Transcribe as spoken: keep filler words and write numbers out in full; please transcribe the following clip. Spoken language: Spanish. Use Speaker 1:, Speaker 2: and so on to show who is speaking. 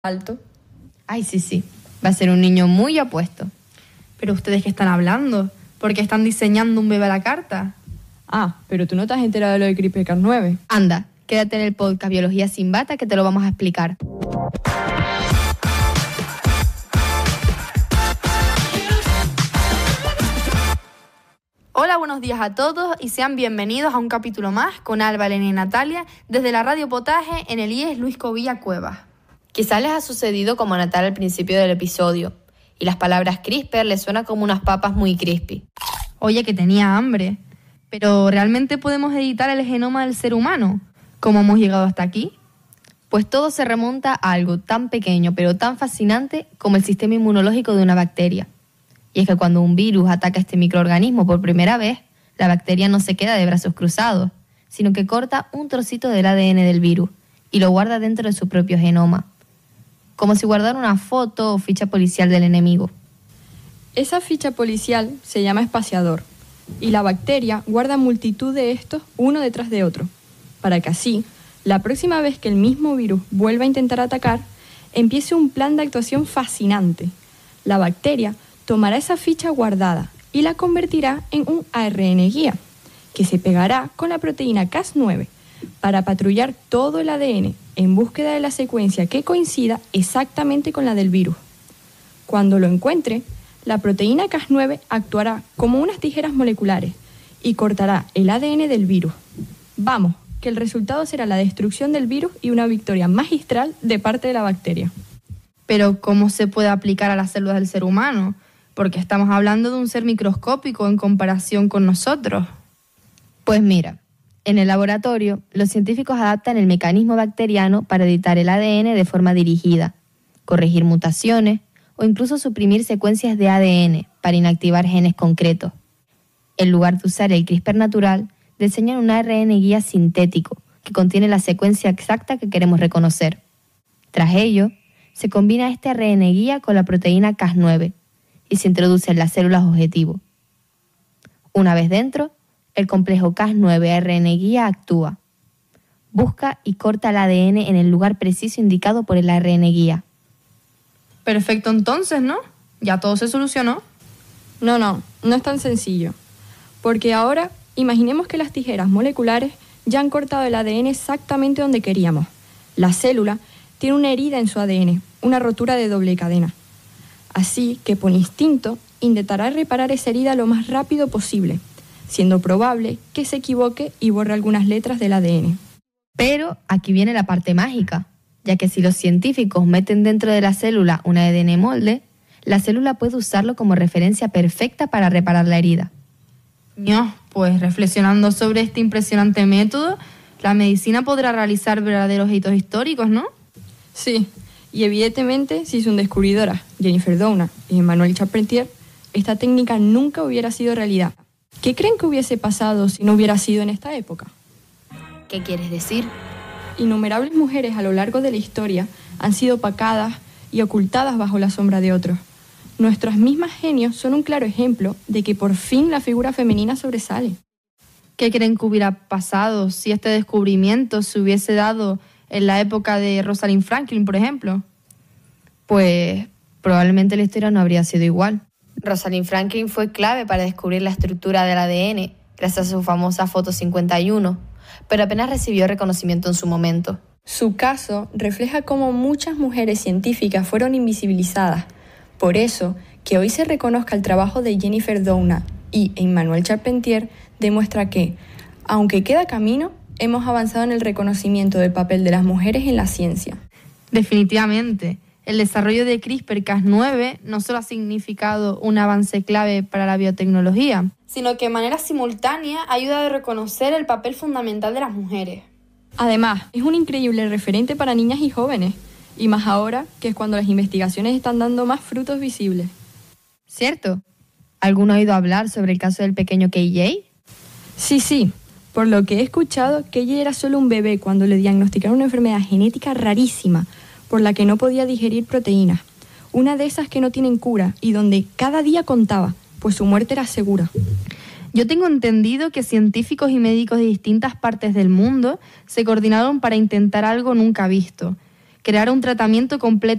Speaker 1: alto.
Speaker 2: Ay, sí, sí. Va a ser un niño muy apuesto.
Speaker 1: ¿Pero ustedes qué están hablando? ¿Por qué están diseñando un bebé a la carta?
Speaker 3: Ah, pero tú no te has enterado de lo de CRISPR Cas nueve.
Speaker 2: Anda, quédate en el podcast Biología sin bata que te lo vamos a explicar.
Speaker 1: Hola, buenos días a todos y sean bienvenidos a un capítulo más con Alba, Elena y Natalia desde la Radio Potaje en el I E S Luis Covilla Cuevas.
Speaker 2: Quizás les ha sucedido como a Natalia al principio del episodio y las palabras CRISPR les suenan como unas papas muy crispy.
Speaker 1: Oye, que tenía hambre. ¿Pero realmente podemos editar el genoma del ser humano? ¿Cómo hemos llegado hasta aquí?
Speaker 2: Pues todo se remonta a algo tan pequeño pero tan fascinante como el sistema inmunológico de una bacteria. Y es que cuando un virus ataca a este microorganismo por primera vez, la bacteria no se queda de brazos cruzados, sino que corta un trocito del A D N del virus y lo guarda dentro de su propio genoma, como si guardara una foto o ficha policial del enemigo.
Speaker 3: Esa ficha policial se llama espaciador, y la bacteria guarda multitud de estos uno detrás de otro, para que así, la próxima vez que el mismo virus vuelva a intentar atacar, empiece un plan de actuación fascinante. La bacteria tomará esa ficha guardada y la convertirá en un A R N guía, que se pegará con la proteína Cas nueve para patrullar todo el A D N en búsqueda de la secuencia que coincida exactamente con la del virus. Cuando lo encuentre, la proteína Cas nueve actuará como unas tijeras moleculares y cortará el A D N del virus. Vamos, que el resultado será la destrucción del virus y una victoria magistral de parte de la bacteria.
Speaker 1: Pero ¿cómo se puede aplicar a las células del ser humano? Porque estamos hablando de un ser microscópico en comparación con nosotros.
Speaker 2: Pues mira, en el laboratorio, los científicos adaptan el mecanismo bacteriano para editar el A D N de forma dirigida, corregir mutaciones o incluso suprimir secuencias de A D N para inactivar genes concretos. En lugar de usar el CRISPR natural, diseñan un A R N guía sintético que contiene la secuencia exacta que queremos reconocer. Tras ello, se combina este A R N guía con la proteína Cas nueve y se introduce en las células objetivo. Una vez dentro, el complejo Cas nueve A R N guía actúa. Busca y corta el A D N en el lugar preciso indicado por el A R N guía.
Speaker 1: Perfecto entonces, ¿no? Ya todo se solucionó.
Speaker 3: No, no, no es tan sencillo. Porque ahora, imaginemos que las tijeras moleculares ya han cortado el A D N exactamente donde queríamos. La célula tiene una herida en su A D N, una rotura de doble cadena. Así que por instinto intentará reparar esa herida lo más rápido posible, siendo probable que se equivoque y borre algunas letras del A D N.
Speaker 2: Pero aquí viene la parte mágica, ya que si los científicos meten dentro de la célula un A D N molde, la célula puede usarlo como referencia perfecta para reparar la herida.
Speaker 1: No, pues reflexionando sobre este impresionante método, la medicina podrá realizar verdaderos hitos históricos, ¿no?
Speaker 3: Sí, y evidentemente si sus descubridoras, Jennifer Doudna y Emmanuelle Charpentier, esta técnica nunca hubiera sido realidad. ¿Qué creen que hubiese pasado si no hubiera sido en esta época?
Speaker 2: ¿Qué quieres decir?
Speaker 3: Innumerables mujeres a lo largo de la historia han sido opacadas y ocultadas bajo la sombra de otros. Nuestros mismos genios son un claro ejemplo de que por fin la figura femenina sobresale.
Speaker 1: ¿Qué creen que hubiera pasado si este descubrimiento se hubiese dado en la época de Rosalind Franklin, por ejemplo?
Speaker 2: Pues probablemente la historia no habría sido igual. Rosalind Franklin fue clave para descubrir la estructura del A D N gracias a su famosa foto cincuenta y uno, pero apenas recibió reconocimiento en su momento.
Speaker 3: Su caso refleja cómo muchas mujeres científicas fueron invisibilizadas. Por eso, que hoy se reconozca el trabajo de Jennifer Doudna y Emmanuelle Charpentier demuestra que, aunque queda camino, hemos avanzado en el reconocimiento del papel de las mujeres en la ciencia.
Speaker 1: Definitivamente, el desarrollo de CRISPR Cas nueve no solo ha significado un avance clave para la biotecnología, sino que de manera simultánea ha ayudado a reconocer el papel fundamental de las mujeres.
Speaker 3: Además, es un increíble referente para niñas y jóvenes, y más ahora que es cuando las investigaciones están dando más frutos visibles.
Speaker 2: ¿Cierto? ¿Alguno ha oído hablar sobre el caso del pequeño K J?
Speaker 3: Sí, sí. Por lo que he escuchado, K J era solo un bebé cuando le diagnosticaron una enfermedad genética rarísima por la que no podía digerir proteínas. Una de esas que no tienen cura y donde cada día contaba, pues su muerte era segura.
Speaker 1: Yo tengo entendido que científicos y médicos de distintas partes del mundo se coordinaron para intentar algo nunca visto, crear un tratamiento completo